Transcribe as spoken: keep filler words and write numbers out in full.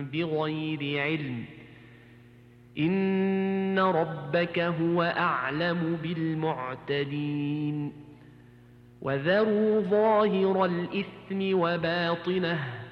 بغير علم إن ربك هو أعلم بالمعتدين وذروا ظاهر الإثم وباطنه